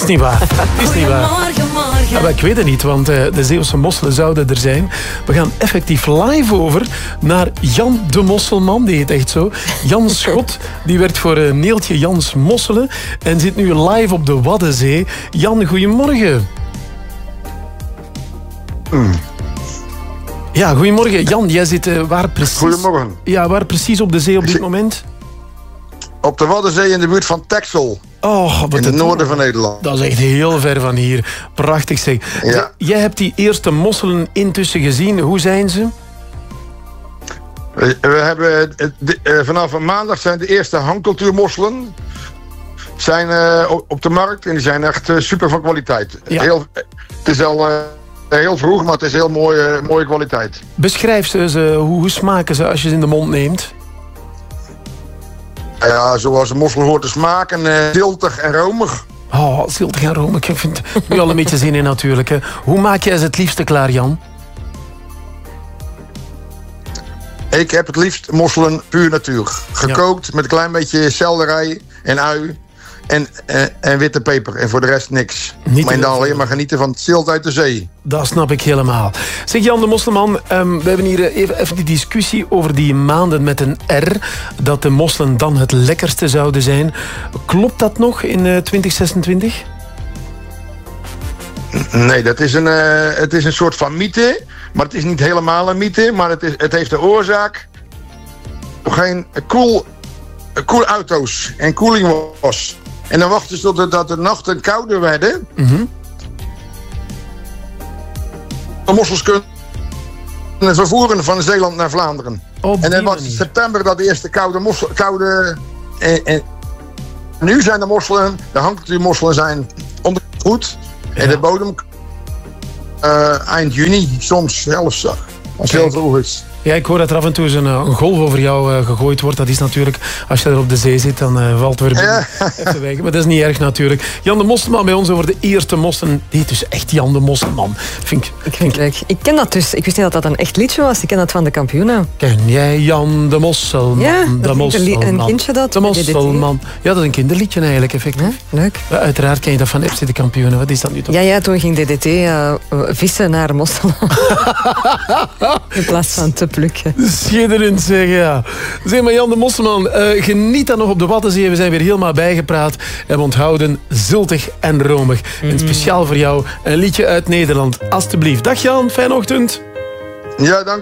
niet waar. Het is niet waar. Goedemorgen. Ja, maar ik weet het niet, want de Zeeuwse mosselen zouden er zijn. We gaan effectief live over naar Jan de Mosselman. Die heet echt zo. Jan Schot, die werkt voor Neeltje Jans Mosselen en zit nu live op de Waddenzee. Jan, goedemorgen. Ja, goedemorgen. Jan, jij zit waar precies? Goedemorgen. Ja, waar precies op de zee op dit moment? Op de Waddenzee in de buurt van Texel. Oh, In het noorden van Nederland. Dat is echt heel ver van hier. Prachtig zeg. Ja. Jij hebt die eerste mosselen intussen gezien. Hoe zijn ze? We hebben vanaf maandag zijn de eerste hangcultuurmosselen zijn op de markt. En die zijn echt super van kwaliteit. Ja. Het is al heel vroeg, maar het is heel mooie kwaliteit. Beschrijf ze. Hoe smaken ze als je ze in de mond neemt? Ja, zoals een mossel hoort te smaken. Ziltig en romig. Oh, ziltig en romig. Ik vind nu al een beetje zin in natuurlijk. Hè. Hoe maak jij ze het liefste klaar, Jan? Ik heb het liefst mosselen puur natuur. Gekookt met een klein beetje selderij en ui. En witte peper. En voor de rest niks. Maar dan alleen maar genieten van het zilt uit de zee. Dat snap ik helemaal. Zeg Jan de Mosselman, we hebben hier even die discussie over die maanden met een R. Dat de mosselen dan het lekkerste zouden zijn. Klopt dat nog in 2026? Nee, het is een soort van mythe. Maar het is niet helemaal een mythe. Maar het heeft de oorzaak. Geen koel auto's en koeling was. En dan wachten ze tot de nachten kouder werden. De mossels kunnen vervoeren van Zeeland naar Vlaanderen. En dan was het september dat de eerste koude en nu zijn de mosselen, de hangcultuurmosselen zijn ondergoed. Ja. En de bodem eind juni, soms zelfs als het heel vroeg is. Ja, ik hoor dat er af en toe een golf over jou gegooid wordt. Dat is natuurlijk, als je er op de zee zit, dan valt het weer even weg. Maar dat is niet erg natuurlijk. Jan de Mosselman bij ons over de eerste mosselen. Die heet dus echt Jan de Mosselman. Ik ken dat dus. Ik wist niet dat dat een echt liedje was. Ik ken dat van de kampioenen. Ken jij Jan de Mosselman? Ja, de Mosselman. Een kindje dat. De Mosselman. Ja, dat is een kinderliedje eigenlijk, effectief. Ja, leuk. Uiteraard ken je dat van FC de Kampioenen. Wat is dat nu toch? Ja, toen ging DDT vissen naar mosselen. In plaats van te plukken. Schitterend zeg, ja. Zeg maar Jan de Mosselman, geniet dan nog op de Waddenzee. We zijn weer helemaal bijgepraat. En we onthouden ziltig en romig. En speciaal voor jou een liedje uit Nederland. Alsjeblieft. Dag Jan, fijne ochtend. Ja, dank.